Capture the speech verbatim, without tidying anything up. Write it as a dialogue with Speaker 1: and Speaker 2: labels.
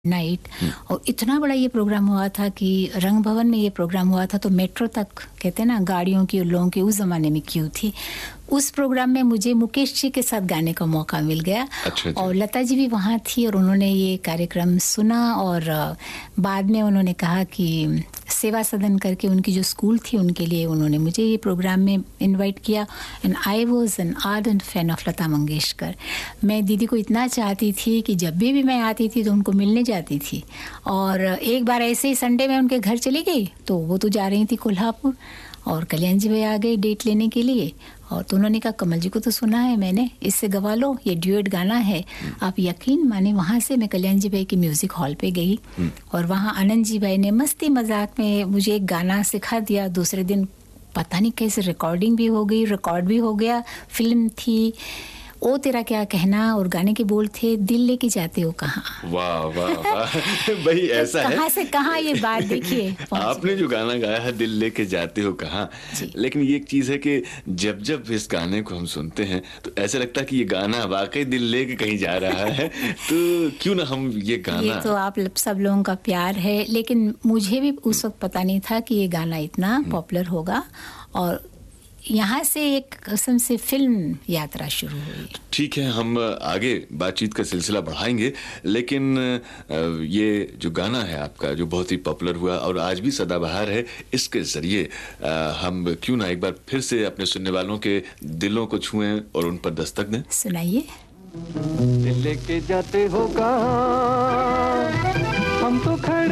Speaker 1: Night और इतना बड़ा ये प्रोग्राम हुआ था कि रंग भवन में ये प्रोग्राम हुआ था तो मेट्रो तक कहते हैं ना गाड़ियों की और लोगों की उस ज़माने में क्यू थी। उस प्रोग्राम में मुझे मुकेश जी के साथ गाने का मौका मिल गया। अच्छा और लता जी भी वहाँ थी और उन्होंने ये कार्यक्रम सुना और बाद में उन्होंने कहा कि सेवा सदन करके उनकी जो स्कूल थी उनके लिए उन्होंने मुझे ये प्रोग्राम में इनवाइट किया and I was an ardent fan of Lata Mangeshkar. मैं दीदी को इतना चाहती थी कि जब भी भी मैं आती थी तो उनको मिलने जाती थी और एक बार ऐसे ही संडे में उनके घर चली गई तो वो तो जा रही थी कोल्हापुर और कल्याण जी भाई आ गए डेट लेने के लिए और तो उन्होंने कहा कमल जी को तो सुना है मैंने, इससे गवा लो, ये ड्यूएट गाना है। आप यकीन माने वहाँ से मैं कल्याण जी भाई के म्यूजिक हॉल पे गई और वहाँ आनंद जी भाई ने मस्ती मजाक में मुझे एक गाना सिखा दिया। दूसरे दिन पता नहीं कैसे रिकॉर्डिंग भी हो गई, रिकॉर्ड भी हो गया, फिल्म थी ओ तेरा क्या कहना और गाने के बोल थे दिल लेके जाते हो कहाँ।
Speaker 2: वाह वाह वाह भाई ऐसा है
Speaker 1: कहाँ से कहाँ ये बात देखिए
Speaker 2: आपने जो गाना गाया है दिल लेके जाते हो कहाँ। लेकिन ये एक चीज है कि जब जब इस गाने को हम सुनते हैं तो ऐसा लगता है कि ये गाना वाकई दिल लेके कहीं जा रहा है। तो क्यों ना हम ये गाना,
Speaker 1: ये तो आप सब लोगों का प्यार है लेकिन मुझे भी उस वक्त पता नहीं था कि ये गाना इतना पॉपुलर होगा और यहाँ से एक किस्म से फिल्म यात्रा शुरू हुई।
Speaker 2: ठीक है, हम आगे बातचीत का सिलसिला बढ़ाएंगे लेकिन ये जो गाना है आपका जो बहुत ही पॉपुलर हुआ और आज भी सदाबहार है, इसके जरिए हम क्यों ना एक बार फिर से अपने सुनने वालों के दिलों को छुएं और उन पर दस्तक दें।
Speaker 1: सुनाइए।
Speaker 3: दिल लेके जाते हो कहाँ हम तो खड़े